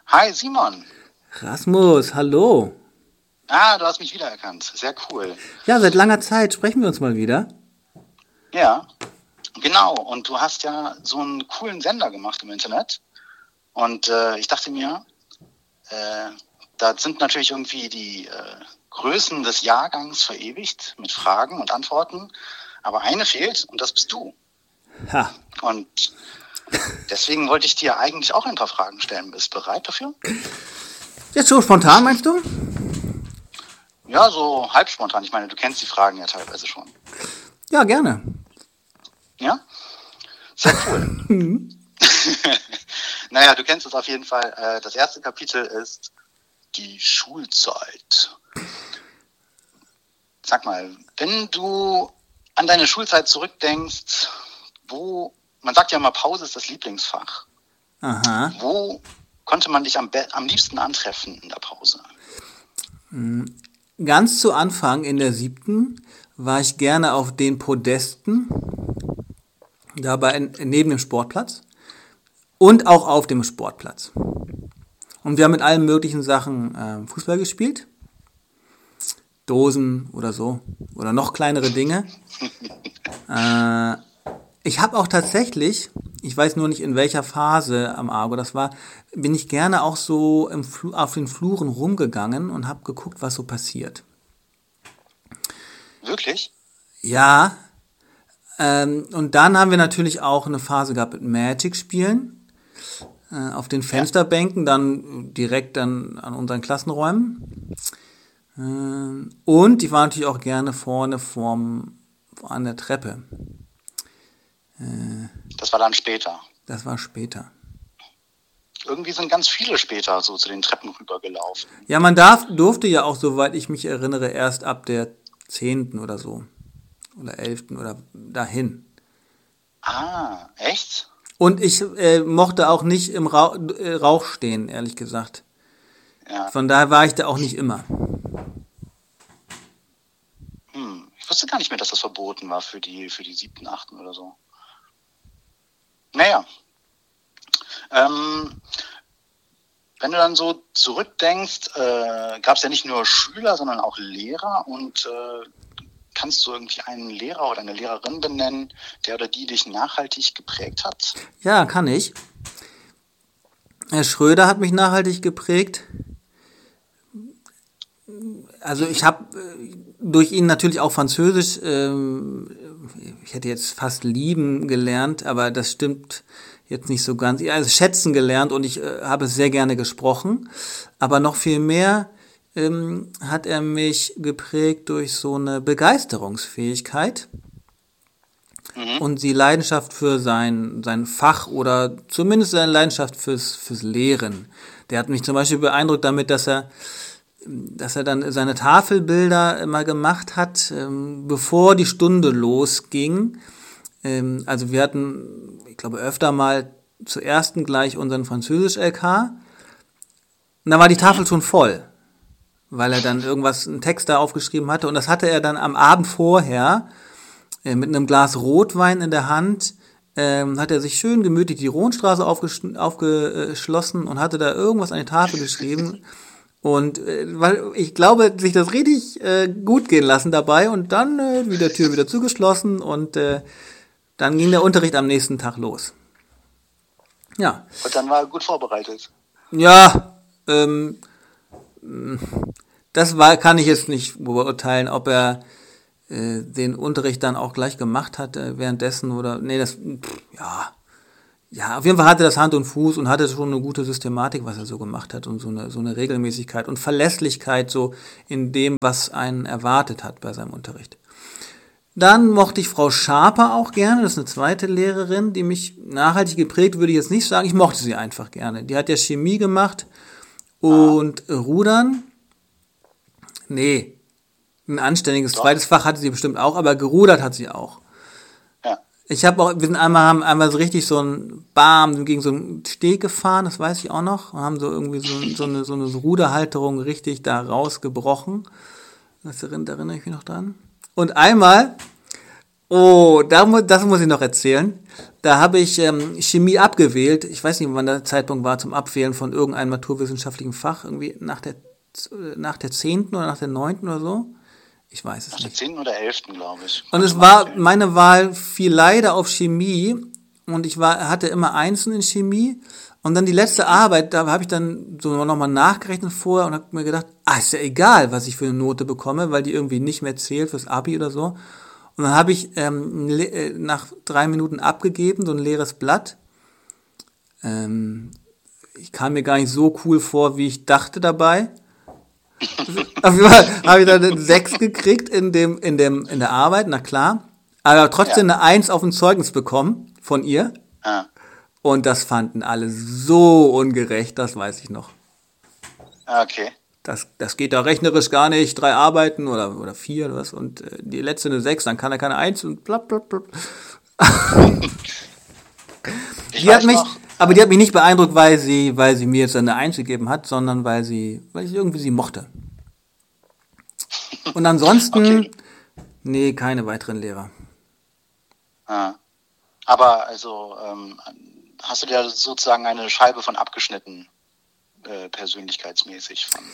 Hi Simon. Rasmus, hallo. Ah, du hast mich wiedererkannt. Sehr cool. Ja, seit langer Zeit sprechen wir uns mal wieder. Ja, genau. Und du hast ja so einen coolen Sender gemacht im Internet. Und ich dachte mir, äh, da sind natürlich irgendwie die Größen des Jahrgangs verewigt mit Fragen und Antworten. Aber eine fehlt und das bist du. Ha. Und deswegen wollte ich dir eigentlich auch ein paar Fragen stellen. Bist du bereit dafür? Jetzt so spontan, meinst du? Ja, so halb spontan. Ich meine, du kennst die Fragen ja teilweise schon. Ja, gerne. Ja? Sehr cool. Naja, du kennst es auf jeden Fall. Das erste Kapitel ist die Schulzeit. Sag mal, wenn du an deine Schulzeit zurückdenkst, man sagt ja immer, Pause ist das Lieblingsfach. Aha. Wo konnte man dich am liebsten antreffen in der Pause? Ganz zu Anfang in der 7. war ich gerne auf den Podesten, dabei neben dem Sportplatz und auch auf dem Sportplatz. Und wir haben mit allen möglichen Sachen Fußball gespielt. Dosen oder so. Oder noch kleinere Dinge. Ich habe auch tatsächlich, ich weiß nur nicht in welcher Phase am Argo das war, bin ich gerne auch so auf den Fluren rumgegangen und habe geguckt, was so passiert. Wirklich? Ja, und dann haben wir natürlich auch eine Phase gehabt mit Magic-Spielen. Auf den Fensterbänken, dann direkt dann an unseren Klassenräumen. Und ich war natürlich auch gerne vorne an der Treppe. Das war dann später. Das war später. Irgendwie sind ganz viele später so zu den Treppen rübergelaufen. Ja, durfte ja auch, soweit ich mich erinnere, erst ab der 10. oder so. Oder 11. oder dahin. Ah, echt? Und ich mochte auch nicht im Rauch stehen, ehrlich gesagt. Ja. Von daher war ich da auch nicht immer. Ich wusste gar nicht mehr, dass das verboten war für die 7., 8. oder so. Naja. Wenn du dann so zurückdenkst, gab es ja nicht nur Schüler, sondern auch Lehrer. Und kannst du irgendwie einen Lehrer oder eine Lehrerin benennen, der oder die dich nachhaltig geprägt hat? Ja, kann ich. Herr Schröder hat mich nachhaltig geprägt. Also ich habe durch ihn natürlich auch Französisch, ich hätte jetzt fast lieben gelernt, aber das stimmt jetzt nicht so ganz. Also schätzen gelernt und ich habe es sehr gerne gesprochen. Aber noch viel mehr hat er mich geprägt durch so eine Begeisterungsfähigkeit und die Leidenschaft für sein Fach oder zumindest seine Leidenschaft fürs Lehren. Der hat mich zum Beispiel beeindruckt damit, dass er dann seine Tafelbilder immer gemacht hat, bevor die Stunde losging. Also wir hatten, ich glaube, öfter mal zuerst gleich unseren Französisch-LK. Und da war die Tafel schon voll, weil er dann einen Text da aufgeschrieben hatte. Und das hatte er dann am Abend vorher mit einem Glas Rotwein in der Hand, hat er sich schön gemütlich die Rohnstraße aufgeschlossen und hatte da irgendwas an die Tafel geschrieben. Und weil ich glaube, sich das richtig gut gehen lassen dabei und dann wieder Tür wieder zugeschlossen und dann ging der Unterricht am nächsten Tag los. Ja. Und dann war er gut vorbereitet. Ja, kann ich jetzt nicht beurteilen, ob er den Unterricht dann auch gleich gemacht hat währenddessen oder ja, auf jeden Fall hatte das Hand und Fuß und hatte schon eine gute Systematik, was er so gemacht hat und so eine Regelmäßigkeit und Verlässlichkeit so in dem, was einen erwartet hat bei seinem Unterricht. Dann mochte ich Frau Schaper auch gerne, das ist eine zweite Lehrerin, die mich nachhaltig geprägt, würde ich jetzt nicht sagen, ich mochte sie einfach gerne. Die hat ja Chemie gemacht und Rudern. Nee, ein anständiges zweites Fach hatte sie bestimmt auch, aber gerudert hat sie auch. Haben einmal so richtig gegen so einen Steg gefahren, das weiß ich auch noch, und haben so irgendwie so eine Ruderhalterung richtig da rausgebrochen. Da erinnere ich mich noch dran. Und einmal, Oh, das muss ich noch erzählen. Da habe ich Chemie abgewählt. Ich weiß nicht, wann der Zeitpunkt war zum Abwählen von irgendeinem naturwissenschaftlichen Fach. Irgendwie nach der 10. oder nach der 9. oder so. Ich weiß es Nach nicht. der 10. oder 11., glaube ich. Und es war, meine Wahl fiel leider auf Chemie. Und hatte immer Einsen in Chemie. Und dann die letzte Arbeit, da habe ich dann so nochmal nachgerechnet vorher und habe mir gedacht, ist ja egal, was ich für eine Note bekomme, weil die irgendwie nicht mehr zählt fürs Abi oder so. Und dann habe ich nach 3 Minuten abgegeben, so ein leeres Blatt. Ich kam mir gar nicht so cool vor, wie ich dachte dabei. Auf jeden Fall habe ich dann eine 6 gekriegt in der Arbeit, na klar. Aber trotzdem eine 1 auf ein Zeugnis bekommen von ihr. Ah. Und das fanden alle so ungerecht, das weiß ich noch. Okay. Das geht da rechnerisch gar nicht, 3 Arbeiten oder 4 oder was. Und die letzte eine 6, dann kann er keine 1 und blapp. Die hat mich nicht beeindruckt, weil sie mir jetzt eine 1 gegeben hat, sondern weil ich irgendwie sie mochte. Und ansonsten, nee, keine weiteren Lehrer. Ah. Aber also hast du dir sozusagen eine Scheibe von abgeschnitten, persönlichkeitsmäßig von?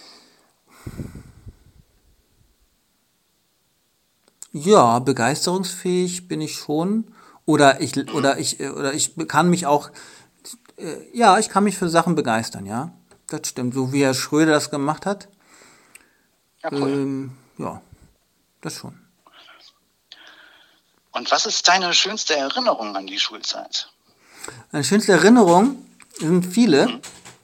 Ja, begeisterungsfähig bin ich schon. Oder ich kann mich auch, ich kann mich für Sachen begeistern, ja. Das stimmt. So wie Herr Schröder das gemacht hat. Ja, cool. Ja, das schon. Und was ist deine schönste Erinnerung an die Schulzeit? Meine schönste Erinnerung sind viele.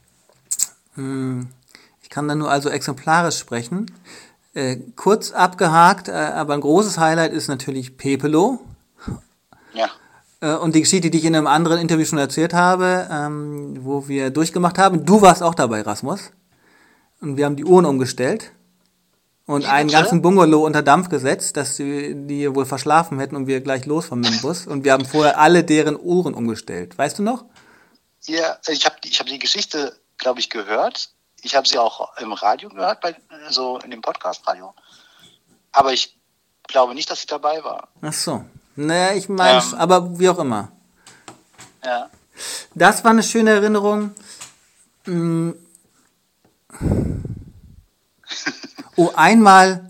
Ich kann da nur also exemplarisch sprechen. Kurz abgehakt, aber ein großes Highlight ist natürlich Pepelo. Ja. Und die Geschichte, die ich in einem anderen Interview schon erzählt habe, wo wir durchgemacht haben. Du warst auch dabei, Rasmus. Und wir haben die Uhren umgestellt. Und einen ganzen Bungalow unter Dampf gesetzt, dass die wohl verschlafen hätten und wir gleich losfahren mit dem Bus. Und wir haben vorher alle deren Uhren umgestellt. Weißt du noch? Ja, ich hab die Geschichte, glaube ich, gehört. Ich habe sie auch im Radio gehört, so in dem Podcast-Radio. Aber ich glaube nicht, dass ich dabei war. Ach so. Naja, ich meine, aber wie auch immer. Ja. Das war eine schöne Erinnerung. Oh, einmal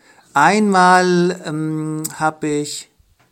habe ich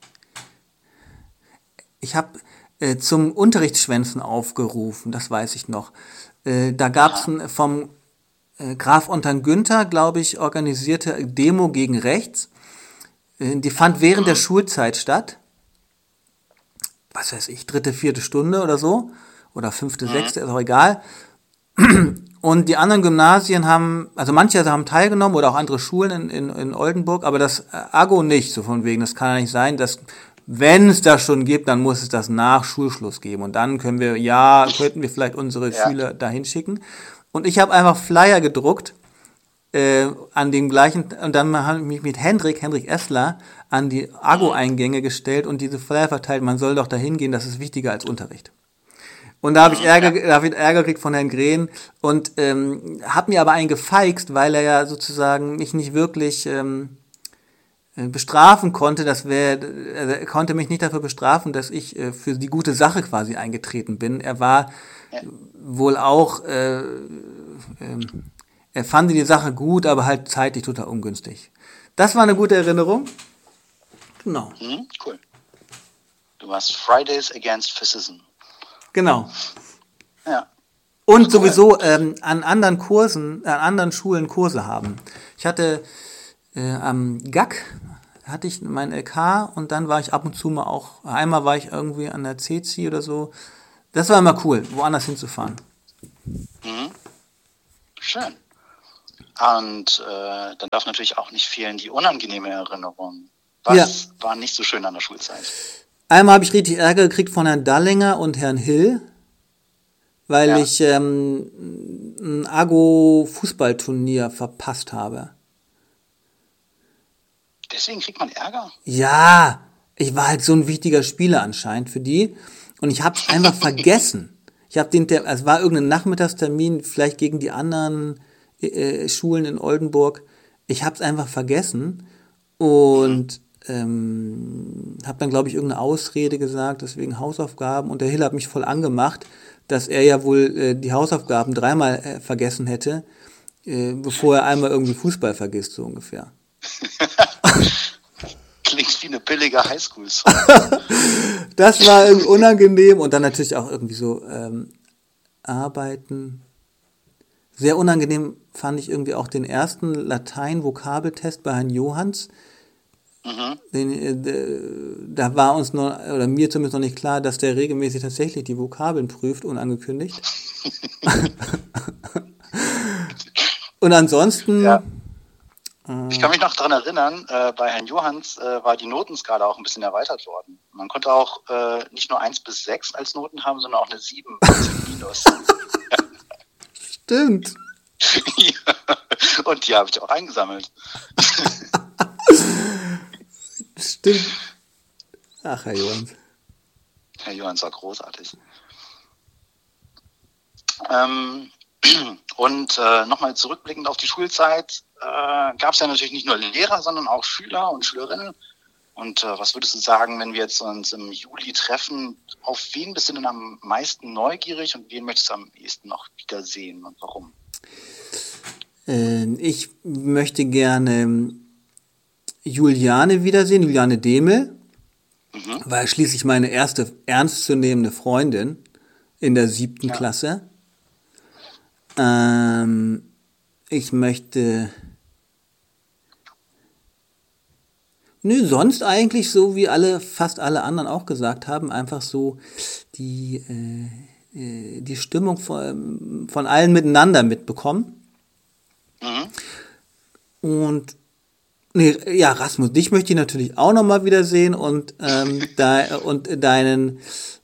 zum Unterrichtsschwänzen aufgerufen, das weiß ich noch. Da gab es vom Graf Otto-Günther, glaube ich, organisierte Demo gegen rechts. Die fand während der Schulzeit statt. Was weiß ich, 3., 4. Stunde oder so. Oder 5., 6., ist auch egal. Und die anderen Gymnasien manche haben teilgenommen oder auch andere Schulen in Oldenburg, aber das AGO nicht, so von wegen, das kann ja nicht sein, dass, wenn es das schon gibt, dann muss es das nach Schulschluss geben und dann könnten wir vielleicht unsere Schüler dahin schicken. Und ich habe einfach Flyer gedruckt, an den gleichen, und dann habe ich mich mit Hendrik Essler an die AGO-Eingänge gestellt und diese Flyer verteilt, man soll doch dahin gehen, das ist wichtiger als Unterricht. Und da habe ich Ärger gekriegt von Herrn Green und habe mir aber einen gefeixt, weil er ja sozusagen mich nicht wirklich bestrafen konnte. Er konnte mich nicht dafür bestrafen, dass ich für die gute Sache quasi eingetreten bin. Er war wohl auch, er fand die Sache gut, aber halt zeitlich total ungünstig. Das war eine gute Erinnerung. Genau. Cool. Du warst Fridays Against Fascism. Genau. Ja. Und sowieso an anderen Schulen Kurse haben. Ich hatte am GAK hatte ich mein LK und dann war ich ab und zu mal auch, einmal war ich irgendwie an der CC oder so. Das war immer cool, woanders hinzufahren. Schön. Und dann darf natürlich auch nicht fehlen die unangenehme Erinnerung. Was war nicht so schön an der Schulzeit? Einmal habe ich richtig Ärger gekriegt von Herrn Dallinger und Herrn Hill, weil ich ein AGO-Fußballturnier verpasst habe. Deswegen kriegt man Ärger? Ja, ich war halt so ein wichtiger Spieler anscheinend für die und ich habe es einfach vergessen. Es war irgendein Nachmittagstermin, vielleicht gegen die anderen Schulen in Oldenburg. Ich habe es einfach vergessen und habe dann, glaube ich, irgendeine Ausrede gesagt, deswegen Hausaufgaben. Und der Hill hat mich voll angemacht, dass er ja wohl die Hausaufgaben 3-mal vergessen hätte, bevor er einmal irgendwie Fußball vergisst, so ungefähr. Klingt wie eine billige Highschool-Song. Das war irgendwie unangenehm. Und dann natürlich auch irgendwie so Arbeiten. Sehr unangenehm fand ich irgendwie auch den ersten Latein-Vokabeltest bei Herrn Johanns. Da war uns noch, oder mir zumindest noch nicht klar, dass der regelmäßig tatsächlich die Vokabeln prüft, unangekündigt. Und ansonsten... Ja. Ich kann mich noch daran erinnern, bei Herrn Johanns war die Notenskala auch ein bisschen erweitert worden. Man konnte auch nicht nur 1 bis 6 als Noten haben, sondern auch eine 7 minus. Stimmt. Ja. Und die habe ich auch eingesammelt. Stimmt. Ach, Herr Johanns. Herr Johanns war großartig. Und nochmal zurückblickend auf die Schulzeit, gab es ja natürlich nicht nur Lehrer, sondern auch Schüler und Schülerinnen. Und was würdest du sagen, wenn wir jetzt uns im Juli treffen, auf wen bist du denn am meisten neugierig und wen möchtest du am ehesten noch wiedersehen und warum? Ich möchte gerne Juliane wiedersehen, Juliane Demel, weil schließlich meine erste ernstzunehmende Freundin in der 7. Klasse. Ich möchte... sonst eigentlich so, wie fast alle anderen auch gesagt haben, einfach so die Stimmung von allen miteinander mitbekommen. Und Rasmus, dich möchte ich natürlich auch nochmal wiedersehen und deinen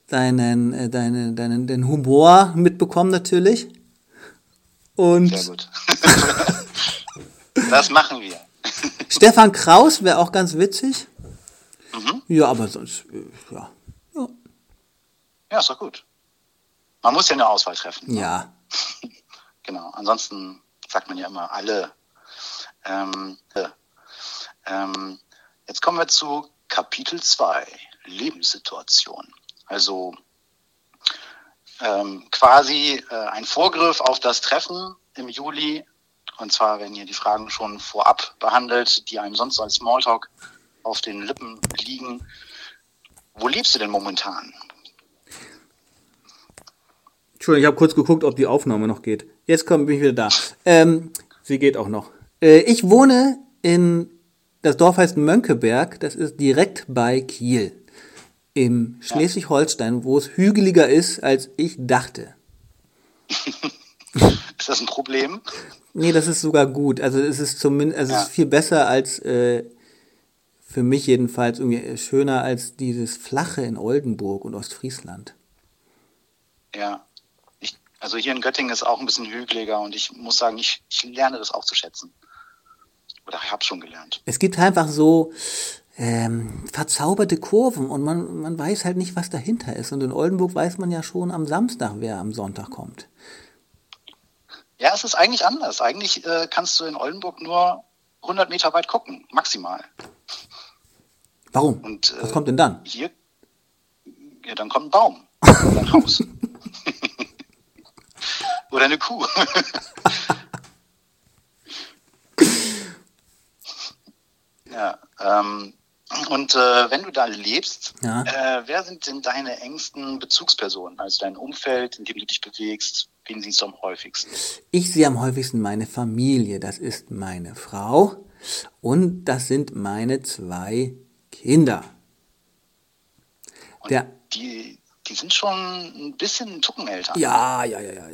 Humor mitbekommen natürlich. Und sehr gut. Das machen wir. Stefan Kraus wäre auch ganz witzig. Ja, aber sonst, ja. Ja, ist doch gut. Man muss ja eine Auswahl treffen. Ja. Genau, ansonsten sagt man ja immer alle. Jetzt kommen wir zu Kapitel 2, Lebenssituation. Also quasi ein Vorgriff auf das Treffen im Juli. Und zwar werden hier die Fragen schon vorab behandelt, die einem sonst als Smalltalk auf den Lippen liegen. Wo lebst du denn momentan? Entschuldigung, ich habe kurz geguckt, ob die Aufnahme noch geht. Jetzt bin ich wieder da. Sie geht auch noch. Ich wohne das Dorf heißt Mönckeberg, das ist direkt bei Kiel. Im Schleswig-Holstein, wo es hügeliger ist, als ich dachte. Ist das ein Problem? Nee, das ist sogar gut. Also es ist es ist viel besser als, für mich jedenfalls, irgendwie schöner als dieses Flache in Oldenburg und Ostfriesland. Ja, also hier in Göttingen ist auch ein bisschen hügeliger und ich muss sagen, ich lerne das auch zu schätzen. Oder ich habe schon gelernt. Es gibt einfach so verzauberte Kurven und man weiß halt nicht, was dahinter ist. Und in Oldenburg weiß man ja schon am Samstag, wer am Sonntag kommt. Ja, es ist eigentlich anders. Eigentlich kannst du in Oldenburg nur 100 Meter weit gucken, maximal. Warum? Und, was kommt denn dann? Hier, ja, dann kommt ein Baum oder ein Haus. Oder eine Kuh. Ja, und wenn du da lebst, wer sind denn deine engsten Bezugspersonen? Also dein Umfeld, in dem du dich bewegst, wen siehst du am häufigsten? Ich sehe am häufigsten meine Familie. Das ist meine Frau und das sind meine 2 Kinder. Und die sind schon ein bisschen Tucken älter. Ja.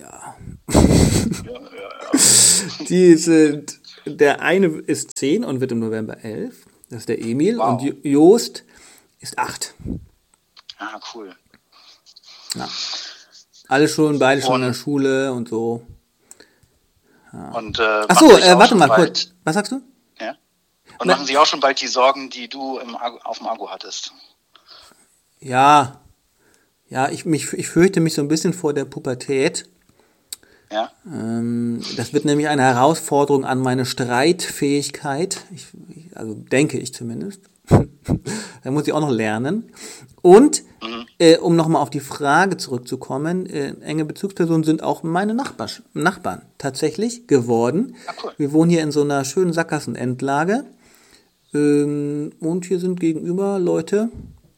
Die sind, der eine ist 10 und wird im November 11. Das ist der Emil. Wow. Und Jost ist 8. Ah, cool. Ja. Beide schon in der Schule und so. Ja. Und achso, warte mal kurz. Was sagst du? Ja. Und machen sich auch schon bald die Sorgen, die du auf dem Akku hattest? Ja, ich fürchte mich so ein bisschen vor der Pubertät. Ja. Das wird nämlich eine Herausforderung an meine Streitfähigkeit, also denke ich zumindest. Da muss ich auch noch lernen. Und um nochmal auf die Frage zurückzukommen, enge Bezugspersonen sind auch meine Nachbarn tatsächlich geworden. Ah, cool. Wir wohnen hier in so einer schönen Sackgassenendlage. Und hier sind gegenüber Leute,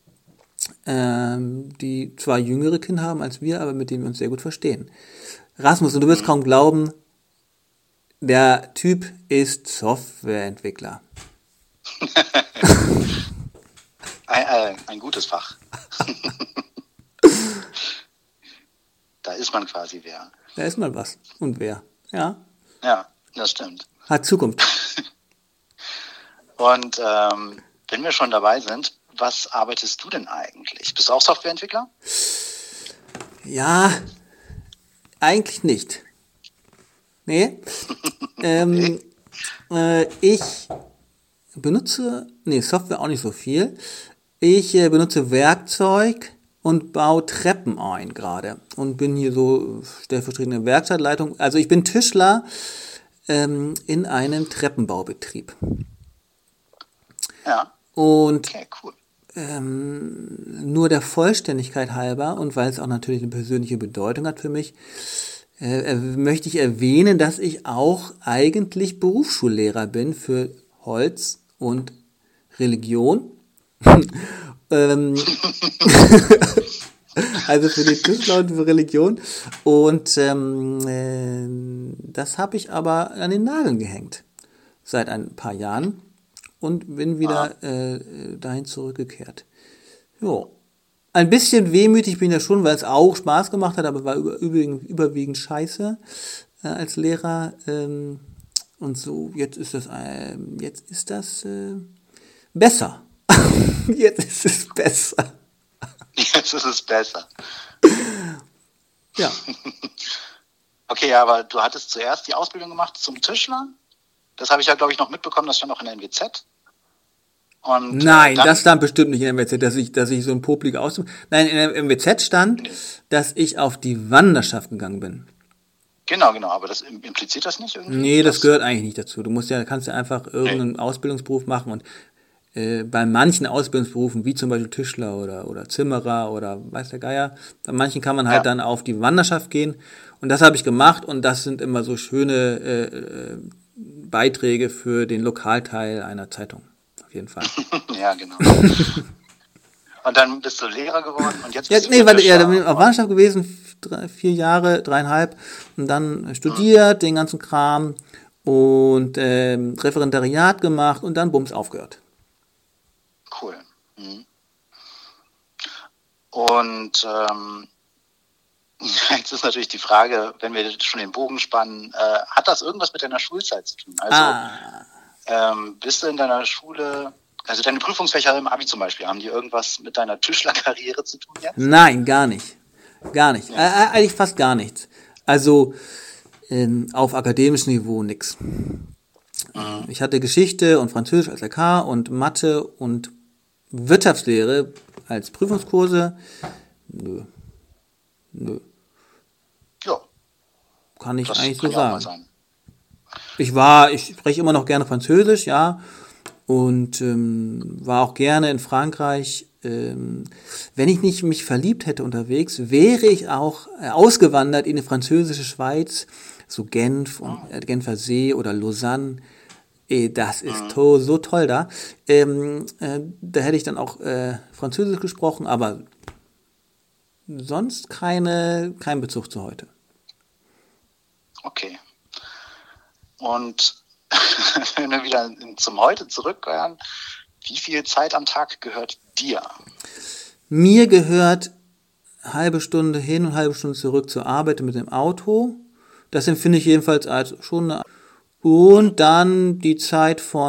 die zwar jüngere Kinder haben als wir, aber mit denen wir uns sehr gut verstehen. Rasmus, und du wirst kaum glauben, der Typ ist Softwareentwickler. Ein gutes Fach. Da ist man quasi wer. Da ist mal was. Und wer? Ja. Ja, das stimmt. Hat Zukunft. Und wenn wir schon dabei sind, was arbeitest du denn eigentlich? Bist du auch Softwareentwickler? Ja, eigentlich nicht. Nee. Ich benutze, Software auch nicht so viel. Ich benutze Werkzeug und baue Treppen ein gerade und bin hier so stellvertretende Werkstattleitung. Also ich bin Tischler in einem Treppenbaubetrieb. Ja. Und okay, cool. Nur der Vollständigkeit halber und weil es auch natürlich eine persönliche Bedeutung hat für mich, möchte ich erwähnen, dass ich auch eigentlich Berufsschullehrer bin für Holz und Religion. Also für die Tischler und für Religion. Und das habe ich aber an den Nageln gehängt seit ein paar Jahren und bin wieder dahin zurückgekehrt. Jo. Ein bisschen wehmütig bin ich ja schon, weil es auch Spaß gemacht hat, aber war überwiegend scheiße als Lehrer. Und so, jetzt ist das besser. Jetzt ist es besser. Jetzt ist es besser. Ja. Okay, aber du hattest zuerst die Ausbildung gemacht zum Tischler. Das habe ich ja, glaube ich, noch mitbekommen, das stand auch in der NWZ. Und, nein, das stand bestimmt nicht in der MWZ, dass ich so ein popliger Ausdruck. Nein, in der MWZ stand, dass ich auf die Wanderschaft gegangen bin. Genau, aber das impliziert das nicht irgendwie? Nee, das gehört eigentlich nicht dazu. Du kannst ja einfach irgendeinen Ausbildungsberuf machen und bei manchen Ausbildungsberufen, wie zum Beispiel Tischler oder Zimmerer oder weiß der Geier, bei manchen kann man halt dann auf die Wanderschaft gehen. Und das habe ich gemacht und das sind immer so schöne Beiträge für den Lokalteil einer Zeitung. Auf jeden Fall. Ja, genau. Und dann bist du Lehrer geworden und jetzt bist du da bin ich auf Wanderschaft gewesen, 4 Jahre, 3,5 und dann studiert, den ganzen Kram und Referendariat gemacht und dann bums aufgehört. Cool. Und jetzt ist natürlich die Frage, wenn wir schon den Bogen spannen, hat das irgendwas mit deiner Schulzeit zu tun? Also bist du in deiner Schule, also deine Prüfungsfächer im Abi zum Beispiel, haben die irgendwas mit deiner Tischlerkarriere zu tun jetzt? Nein, gar nicht. Gar nicht. Eigentlich fast gar nichts. Also auf akademischem Niveau nix. Ich hatte Geschichte und Französisch als LK und Mathe und Wirtschaftslehre als Prüfungskurse. Nö. Ja. Kann ich das eigentlich kann so ja auch mal sagen. sein. Ich spreche immer noch gerne Französisch, ja. Und war auch gerne in Frankreich. Wenn ich nicht mich verliebt hätte unterwegs, wäre ich auch ausgewandert in die französische Schweiz, so Genf und Genfer See oder Lausanne. Das ist so toll da. Da hätte ich dann auch Französisch gesprochen, aber sonst kein Bezug zu heute. Okay. Und wenn wir wieder zum Heute zurückkehren, wie viel Zeit am Tag gehört dir? Mir gehört halbe Stunde hin und halbe Stunde zurück zur Arbeit mit dem Auto. Das empfinde ich jedenfalls als schon eine. Und dann die Zeit von